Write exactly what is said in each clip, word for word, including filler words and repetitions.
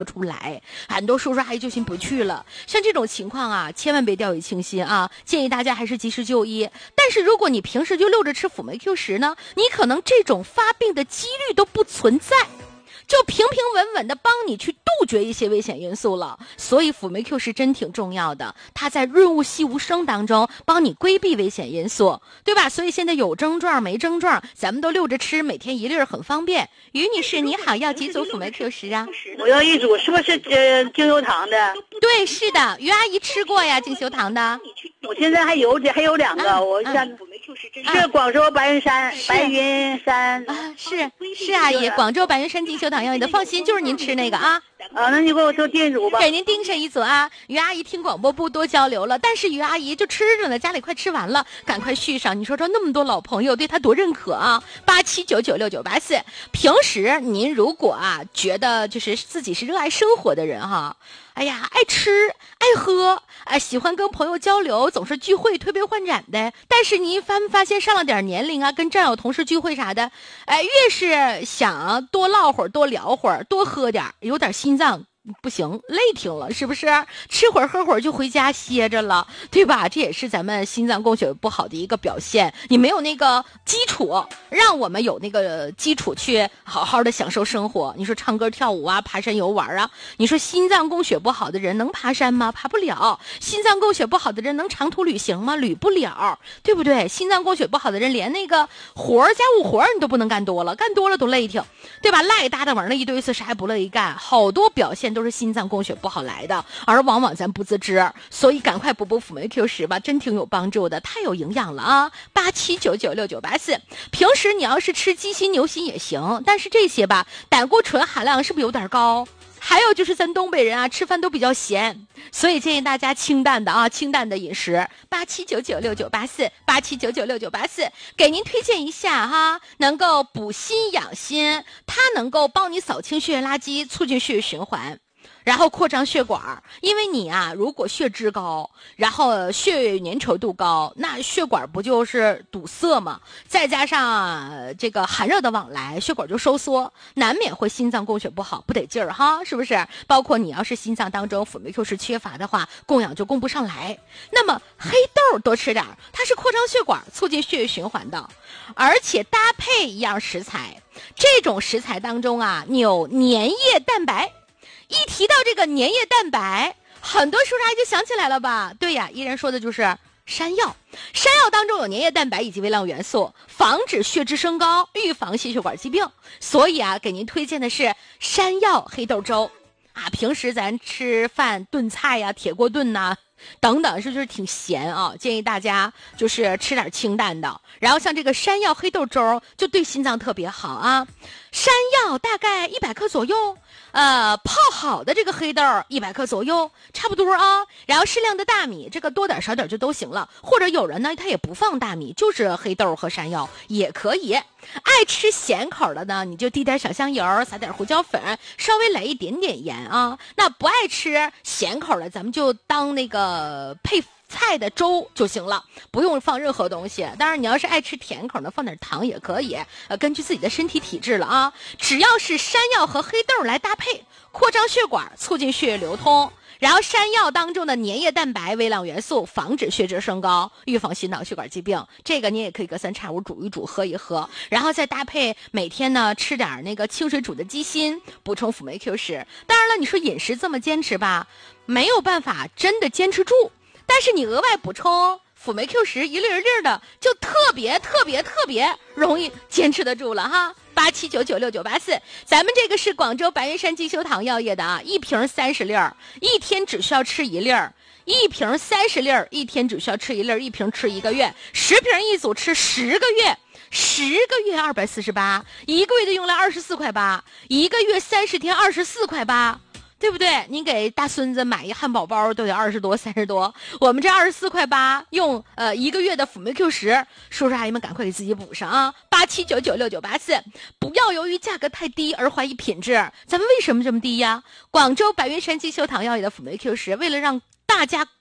出来，很多叔叔阿姨就心不去了。像这种情况啊，千万别掉以轻心啊！建议大家还是及时就医。但是如果你平时就溜着吃辅酶 Q 十呢，你可能这种发病的几率都不存在。就平平稳稳的帮你去杜绝一些危险因素了，所以辅酶 Q 十真挺重要的，它在润物细无声当中帮你规避危险因素，对吧？所以现在有症状没症状，咱们都溜着吃，每天一粒很方便。于女士你好，要几组辅酶 Q 十啊？ 我要一组，是不是呃精油堂的？ 对，是的，于阿姨吃过呀，精修堂的。 我现在还有还有两个， 啊、 我想、 啊、 是广州白云山，白云山啊，是是阿姨，广州白云山精修堂药业的，放心，就是您吃那个啊。 啊，那你给我做订组吧， 给您订上一组啊。于阿姨听广播不多交流了，但是于阿姨就吃着呢，家里快吃完了，赶快续上。你说说那么多老朋友对她多认可啊！八七九九六九八四。平时您如果啊觉得就是自己是热爱生活的人哈，哎呀，爱吃爱喝，哎，喜欢跟朋友交流，总是聚会推杯换盏的。但是你发没发现上了点年龄啊，跟战友同事聚会啥的，哎，越是想多唠会儿、多聊会儿、多喝点，有点心脏不行，累挺了，是不是？吃会儿喝会儿就回家歇着了，对吧？这也是咱们心脏供血不好的一个表现。你没有那个基础，让我们有那个基础去好好的享受生活。你说唱歌跳舞啊，爬山游玩啊，你说心脏供血不好的人能爬山吗？爬不了。心脏供血不好的人能长途旅行吗？旅不了，对不对？心脏供血不好的人连那个活儿家务活儿你都不能干多了，干多了都累挺，对吧？赖搭的玩那一堆次啥也不乐意干，好多表现都是心脏供血不好来的，而往往咱不自知，所以赶快补补辅酶 Q 十吧，真挺有帮助的，太有营养了啊！八七九九六九八四。平时你要是吃鸡心牛心也行，但是这些吧，胆固醇含量是不是有点高？还有就是咱东北人啊，吃饭都比较咸，所以建议大家清淡的啊，清淡的饮食。八七九九六九八四，八七九九六九八四，给您推荐一下哈，能够补心养心，它能够帮你扫清血液垃圾，促进血液循环。然后扩张血管，因为你啊，如果血脂高，然后血液粘稠度高，那血管不就是堵塞吗？再加上这个寒热的往来，血管就收缩，难免会心脏供血不好，不得劲儿哈，是不是？包括你要是心脏当中辅酶 Q 十缺乏的话，供氧就供不上来。那么黑豆多吃点，它是扩张血管，促进血液循环的，而且搭配一样食材，这种食材当中啊，有粘液蛋白。一提到这个粘液蛋白，很多叔叔阿姨就想起来了吧？对呀，依然说的就是山药。山药当中有粘液蛋白以及微量元素，防止血脂升高，预防心血管疾病。所以啊，给您推荐的是山药黑豆粥啊。平时咱吃饭炖菜呀、啊，铁锅炖呐、啊。等等，是就是挺咸啊，建议大家就是吃点清淡的。然后像这个山药黑豆粥就对心脏特别好啊。山药大概一百克左右，呃，泡好的这个黑豆一百克左右，差不多啊。然后适量的大米，这个多点少点就都行了。或者有人呢，他也不放大米，就是黑豆和山药也可以。爱吃咸口的呢，你就滴点小香油，撒点胡椒粉，稍微来一点点盐啊。那不爱吃咸口的，咱们就当那个配菜的粥就行了，不用放任何东西。当然你要是爱吃甜口的，放点糖也可以，呃，根据自己的身体体质了啊。只要是山药和黑豆来搭配，扩张血管，促进血液流通。然后山药当中的粘液蛋白、微量元素，防止血脂升高，预防心脑血管疾病。这个你也可以隔三差五煮一煮，喝一喝，然后再搭配每天呢吃点那个清水煮的鸡心，补充辅酶 Q 十。当然了，你说饮食这么坚持吧，没有办法真的坚持住，但是你额外补充辅酶 Q 十一粒一粒的，就特别特别特别容易坚持得住了哈。八七九九六九八四，咱们这个是广州白云山精修堂药业的啊，一瓶三十粒儿，一天只需要吃一粒儿，一瓶三十粒儿，一天只需要吃一粒儿，一瓶吃一个月，十瓶一组吃十个月，十个月二百四十八，一个月的用来二十四块八，一个月三十天二十四块八。对不对？你给大孙子买一汉堡包都得二十多、三十多，我们这二十四块八，用呃一个月的辅酶 Q 十，叔叔阿姨们赶快给自己补上啊！八七九九六九八四，不要由于价格太低而怀疑品质。咱们为什么这么低呀？广州白云山精修堂药业的辅酶 Q 十，为了让大家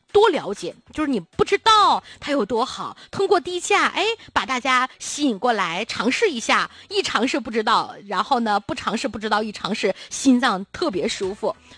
多了解，就是你不知道它有多好，通过低价，哎，把大家吸引过来尝试一下，一尝试不知道，然后呢不尝试不知道，一尝试心脏特别舒服。